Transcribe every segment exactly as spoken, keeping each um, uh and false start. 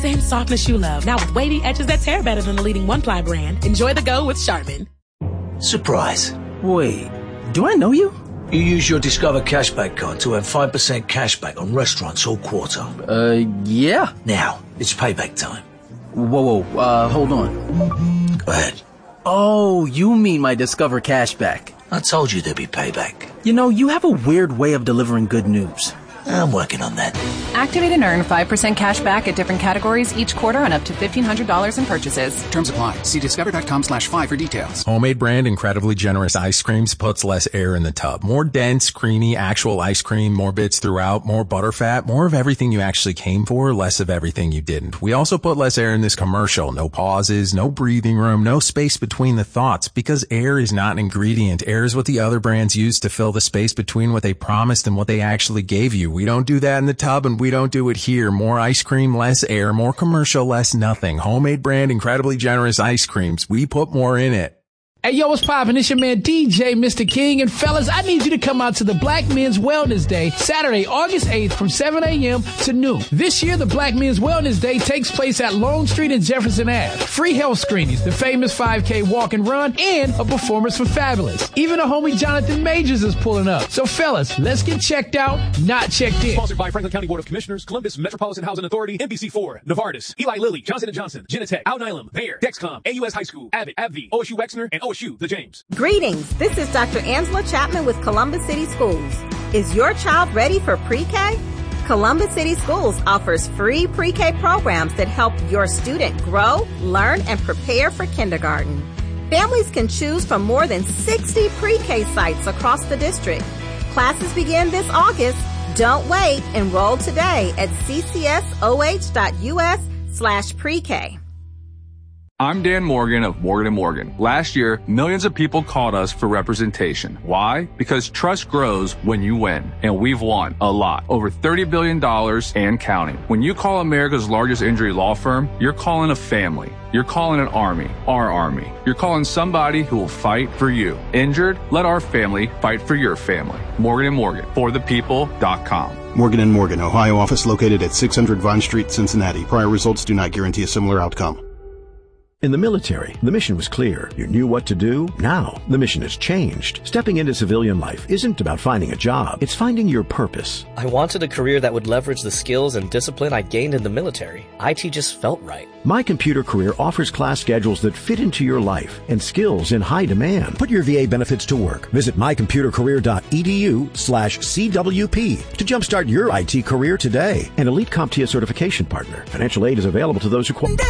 Same softness you love, now with wavy edges that tear better than the leading one-ply brand. Enjoy the go with Charmin. Surprise. Wait, do I know you? You use your Discover Cashback card to earn five percent cashback on restaurants all quarter. Uh, yeah. Now, it's payback time. Whoa, whoa, uh, hold on. Go ahead. Oh, you mean my Discover Cashback. I told you there'd be payback. You know, you have a weird way of delivering good news. I'm working on that. Activate and earn five percent cash back at different categories each quarter on up to fifteen hundred dollars in purchases. Terms apply. See discover.com slash five for details. Homemade brand incredibly generous ice creams puts less air in the tub. More dense, creamy, actual ice cream, more bits throughout, more butterfat, more of everything you actually came for, less of everything you didn't. We also put less air in this commercial. No pauses, no breathing room, no space between the thoughts, because air is not an ingredient. Air is what the other brands use to fill the space between what they promised and what they actually gave you. We don't do that in the tub, and we don't do it here. More ice cream, less air, more commercial, less nothing. Homemade brand, incredibly generous ice creams. We put more in it. Hey, yo, what's poppin'? It's your man D J, Mister King. And fellas, I need you to come out to the Black Men's Wellness Day, Saturday, August eighth from seven a.m. to noon. This year, the Black Men's Wellness Day takes place at Long Street and Jefferson Avenue. Free health screenings, the famous five K walk and run, and a performance from Fabulous. Even a homie Jonathan Majors is pulling up. So fellas, let's get checked out, not checked in. Sponsored by Franklin County Board of Commissioners, Columbus Metropolitan Housing Authority, N B C four, Novartis, Eli Lilly, Johnson and Johnson, Genentech, Out Nylum, Bayer, Dexcom, A U S High School, Abbott, AbbVie, O S U Wexner, and O S U The James. Greetings. This is Doctor Angela Chapman with Columbus City Schools. Is your child ready for pre-K? Columbus City Schools offers free pre-K programs that help your student grow, learn, and prepare for kindergarten. Families can choose from more than sixty pre-K sites across the district. Classes begin this August. Don't wait. Enroll today at ccsoh.us slash pre-K. I'm Dan Morgan of Morgan and Morgan. Last year, millions of people called us for representation. Why? Because trust grows when you win. And we've won a lot. Over thirty billion dollars and counting. When you call America's largest injury law firm, you're calling a family. You're calling an army. Our army. You're calling somebody who will fight for you. Injured? Let our family fight for your family. Morgan and Morgan. For the people dot com. Morgan and Morgan, Ohio office located at six hundred Vine Street, Cincinnati. Prior results do not guarantee a similar outcome. In the military, the mission was clear. You knew what to do. Now, the mission has changed. Stepping into civilian life isn't about finding a job. It's finding your purpose. I wanted a career that would leverage the skills and discipline I gained in the military. I T just felt right. My Computer Career offers class schedules that fit into your life and skills in high demand. Put your V A benefits to work. Visit mycomputercareer.edu slash CWP to jumpstart your I T career today. An Elite CompTIA certification partner. Financial aid is available to those who qualify.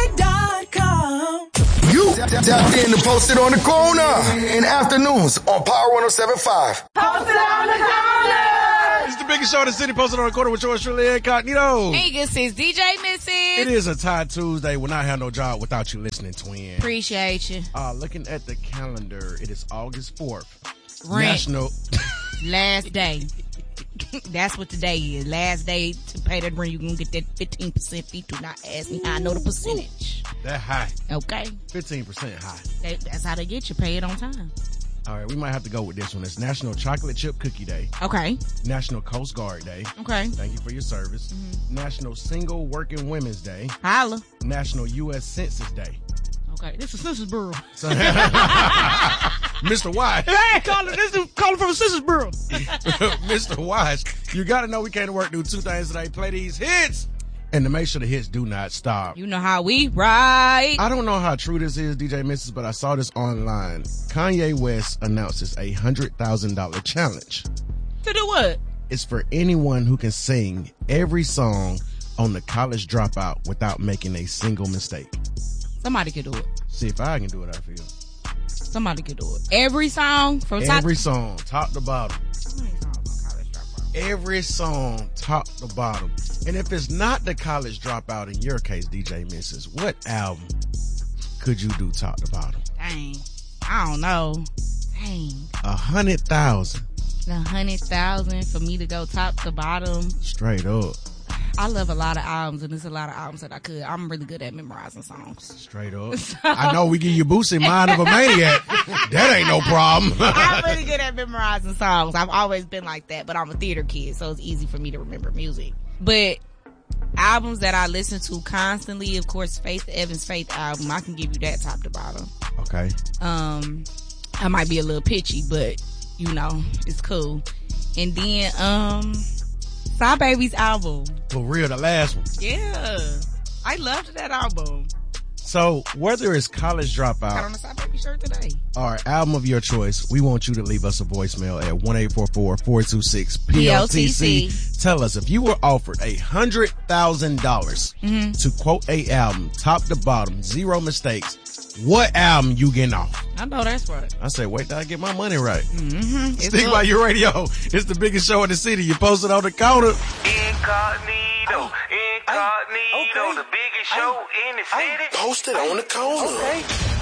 You tapped in to Post It on the Corner in afternoons on Power one oh seven point five. Post It on the Corner! It's the biggest show in the city, Posted on the Corner with yours truly, Incognito. Hey, this is D J Missy. It is a Tie Tuesday. Will not have no job without you listening, twin. Appreciate you. Uh, looking at the calendar, it is August fourth. Rent. National. Last day. That's what today is. Last day to pay that rent. You can get that fifteen percent fee. Do not ask me how I know the percentage. That high. Okay. fifteen percent high. That, that's how they get you. Pay it on time. All right, we might have to go with this one. It's National Chocolate Chip Cookie Day. Okay. National Coast Guard Day. Okay. Thank you for your service. Mm-hmm. National Single Working Women's Day. Holla. National U S Census Day. Okay, this is Census Bureau. So, Mister Wise. Hey, calling this is calling from the Census Bureau. Mister Wise, you got to know we came to work do two things today. Play these hits. And to make sure the hits do not stop. You know how we ride. I don't know how true this is, D J Missus, but I saw this online. Kanye West announces a one hundred thousand dollars challenge. To do what? It's for anyone who can sing every song on The College Dropout without making a single mistake. Somebody can do it. See if I can do it, I feel. Somebody can do it. Every song from top Every song, top to bottom. Every song, top to bottom. And if it's not The College Dropout in your case, D J Missus, what album could you do top to bottom? Dang. I don't know. Dang. A hundred thousand. A hundred thousand for me to go top to bottom. Straight up. I love a lot of albums, and there's a lot of albums that I could. I'm really good at memorizing songs. Straight up. So, I know we give you Boosie Mind of a Maniac. That ain't no problem. I'm really good at memorizing songs. I've always been like that, but I'm a theater kid, so it's easy for me to remember music. But I albums that I listen to constantly, of course, Faith Evans' Faith album. I can give you that top to bottom. Okay. Um, I might be a little pitchy, but you know, it's cool. And then, um, Psy Baby's album. For real, the last one. Yeah. I loved that album. So, whether it's College Dropout. Got on a Psy Baby shirt today. Or album of your choice, we want you to leave us a voicemail at one eight four four, four two six, P L T C. Tell us if you were offered a hundred thousand dollars Mm-hmm. to quote a album, top to bottom, zero mistakes, what album you getting off? I know that's right. I say, wait till I get my money right. Mm-hmm. Stick by your radio. It's the biggest show in the city. You posted on the counter. Incognito, incognito, the biggest show in the city. Posted on the corner. Okay.